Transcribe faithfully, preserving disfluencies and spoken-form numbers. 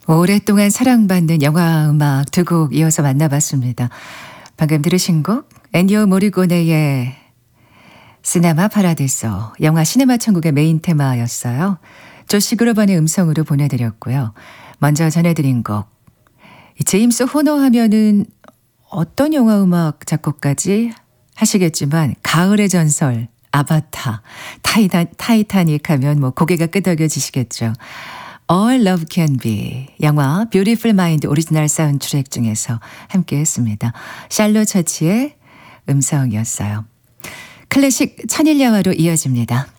오랫동안 사랑받는 영화 음악 두 곡 이어서 만나봤습니다. 방금 들으신 곡 엔니오 모리코네의 시네마 파라디소, 영화 시네마 천국의 메인 테마였어요. 조시 그로반의 음성으로 보내드렸고요. 먼저 전해드린 곡, 제임스 호너 하면은 어떤 영화 음악 작곡까지 하시겠지만 가을의 전설, 아바타, 타이타, 타이타닉 하면 뭐 고개가 끄덕여지시겠죠. All Love Can Be, 영화 Beautiful Mind 오리지널 사운드트랙 중에서 함께 했습니다. 샬로 처치의 음성이었어요. 클래식 천일야화로 이어집니다.